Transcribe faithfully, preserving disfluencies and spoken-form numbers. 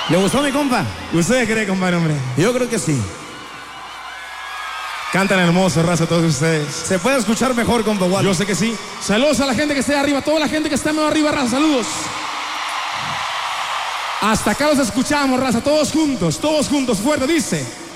¿Le gustó mi compa? ¿Usted cree, compadre, hombre? Yo creo que sí. Cantan hermoso, raza, todos ustedes. Se puede escuchar mejor, compa Wally. Yo sé que sí. Saludos a la gente que esté arriba, toda la gente que está más arriba, raza, saludos. Hasta acá los escuchamos, raza, todos juntos, todos juntos, fuerte, dice.